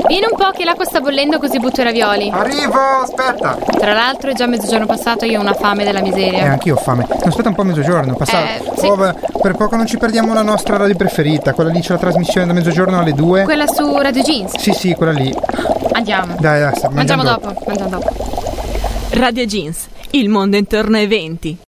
Vieni un po' che l'acqua sta bollendo, così butto i ravioli. Arrivo, aspetta. Tra l'altro è già mezzogiorno passato e io ho una fame della miseria. Anch'io ho fame. Non aspetta un po' mezzogiorno, sì. Oh, beh, per poco non ci perdiamo la nostra radio preferita. Quella lì c'è la trasmissione da mezzogiorno alle 2. Quella su Radio Jeans? Sì, quella lì. Andiamo. Dai, mangiamo dopo. Radio Jeans, il mondo intorno ai 20.